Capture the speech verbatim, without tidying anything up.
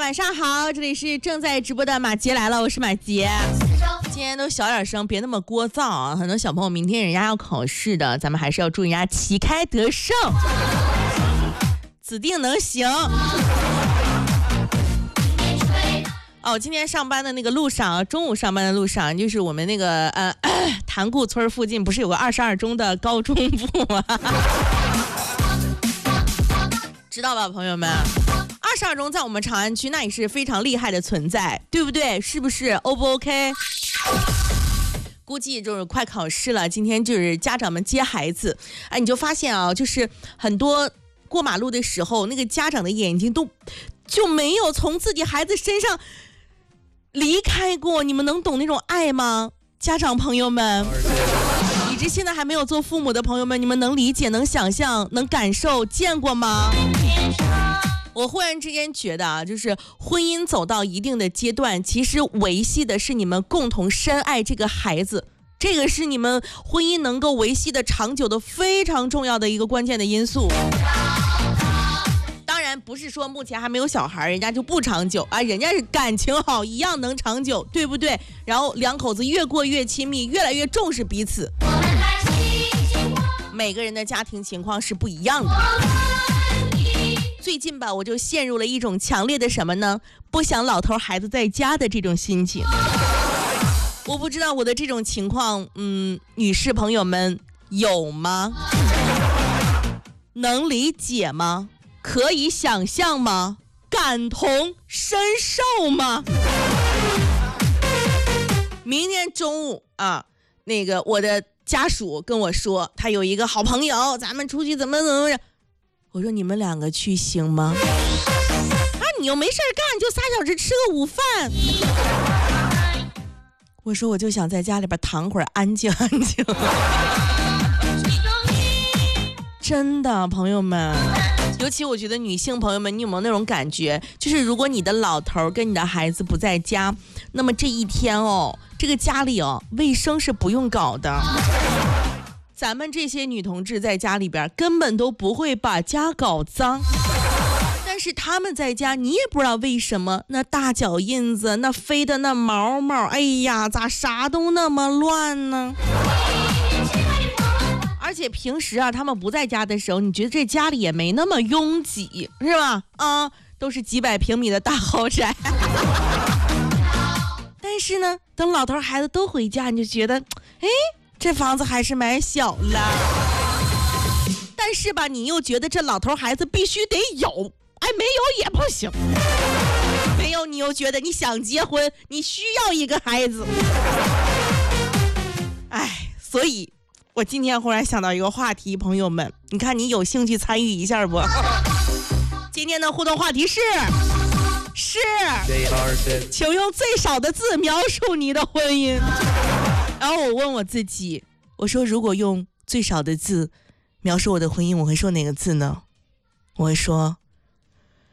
晚上好，这里是正在直播的马杰来了，我是马杰。今天都小点声，别那么聒噪啊！很多小朋友明天人家要考试的，咱们还是要祝人家旗开得胜，指定能行。哦，今天上班的那个路上，中午上班的路上，就是我们那个呃潭固村附近，不是有个二十二中的高中部吗？知道吧，朋友们？二十二中在我们长安区那也是非常厉害的存在，对不对？是不是 ？O 不 OK？ 估计就是快考试了，今天就是家长们接孩子，哎，你就发现啊，就是很多过马路的时候，那个家长的眼睛都就没有从自己孩子身上离开过，你们能懂那种爱吗？家长朋友们，以及现在还没有做父母的朋友们，你们能理解、能想象、能感受、见过吗？我忽然之间觉得啊，就是婚姻走到一定的阶段，其实维系的是你们共同深爱这个孩子，这个是你们婚姻能够维系的长久的非常重要的一个关键的因素。当然不是说目前还没有小孩人家就不长久啊，人家是感情好一样能长久，对不对？然后两口子越过越亲密，越来越重视彼此。每个人的家庭情况是不一样的。最近吧，我就陷入了一种强烈的什么呢？不想老头孩子在家的这种心情。我不知道我的这种情况，嗯，女士朋友们有吗？能理解吗？可以想象吗？感同身受吗？明天中午啊，那个我的家属跟我说，他有一个好朋友，咱们出去怎么怎么着。我说你们两个去行吗？啊，你又没事干，就仨小时吃个午饭。我说我就想在家里边躺会儿，安静安静。真的，朋友们，尤其我觉得女性朋友们，你有没有那种感觉？就是如果你的老头跟你的孩子不在家，那么这一天哦，这个家里哦，卫生是不用搞的。咱们这些女同志在家里边根本都不会把家搞脏，但是他们在家，你也不知道为什么那大脚印子，那飞的那毛毛，哎呀，咋啥都那么乱呢？而且平时啊，他们不在家的时候，你觉得这家里也没那么拥挤，是吧？啊，都是几百平米的大豪宅。但是呢，等老头孩子都回家，你就觉得，哎，这房子还是买小了。但是吧，你又觉得这老头孩子必须得有，哎，没有也不行。没有，你又觉得你想结婚，你需要一个孩子。哎，所以我今天忽然想到一个话题，朋友们，你看你有兴趣参与一下不？今天的互动话题是是请用最少的字描述你的婚姻。然后我问我自己，我说如果用最少的字描述我的婚姻，我会说哪个字呢？我会说